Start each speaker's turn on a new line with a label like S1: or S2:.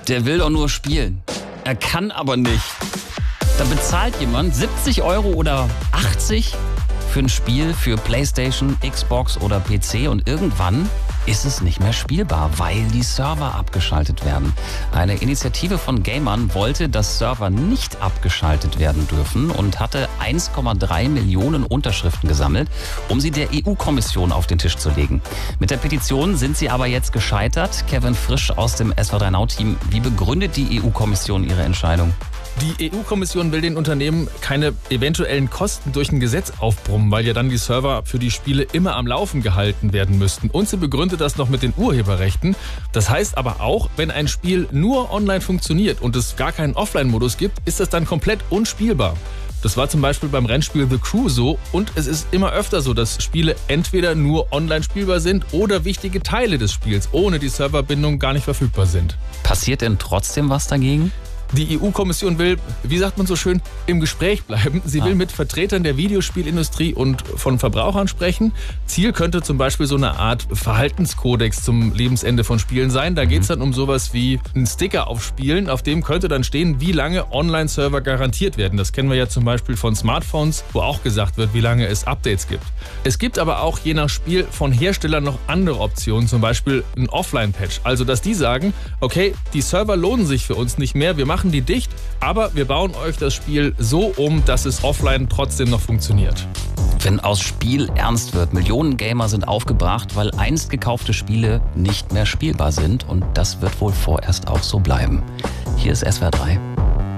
S1: Der will doch nur spielen. Er kann aber nicht. Da bezahlt jemand 70 € oder 80 für ein Spiel für PlayStation, Xbox oder PC und irgendwann ist es nicht mehr spielbar, weil die Server abgeschaltet werden. Eine Initiative von Gamern wollte, dass Server nicht abgeschaltet werden dürfen und hatte 1,3 Millionen Unterschriften gesammelt, um sie der EU-Kommission auf den Tisch zu legen. Mit der Petition sind sie aber jetzt gescheitert. Kevin Frisch aus dem SWR3 Now-Team. Wie begründet die EU-Kommission ihre Entscheidung?
S2: Die EU-Kommission will den Unternehmen keine eventuellen Kosten durch ein Gesetz aufbrummen, weil ja dann die Server für die Spiele immer am Laufen gehalten werden müssten. Und sie begründet das noch mit den Urheberrechten. Das heißt aber auch, wenn ein Spiel nur online funktioniert und es gar keinen Offline-Modus gibt, ist das dann komplett unspielbar. Das war zum Beispiel beim Rennspiel The Crew so und es ist immer öfter so, dass Spiele entweder nur online spielbar sind oder wichtige Teile des Spiels ohne die Serverbindung gar nicht verfügbar sind.
S1: Passiert denn trotzdem was dagegen?
S2: Die EU-Kommission will, wie sagt man so schön, im Gespräch bleiben. Sie will mit Vertretern der Videospielindustrie und von Verbrauchern sprechen. Ziel könnte zum Beispiel so eine Art Verhaltenskodex zum Lebensende von Spielen sein. Da geht es dann um sowas wie einen Sticker auf Spielen, auf dem könnte dann stehen, wie lange Online-Server garantiert werden. Das kennen wir ja zum Beispiel von Smartphones, wo auch gesagt wird, wie lange es Updates gibt. Es gibt aber auch je nach Spiel von Herstellern noch andere Optionen, zum Beispiel ein Offline-Patch. Also, dass die sagen, okay, die Server lohnen sich für uns nicht mehr, wir machen die dicht, aber wir bauen euch das Spiel so um, dass es offline trotzdem noch funktioniert.
S1: Wenn aus Spiel ernst wird, Millionen Gamer sind aufgebracht, weil einst gekaufte Spiele nicht mehr spielbar sind und das wird wohl vorerst auch so bleiben. Hier ist SWR3.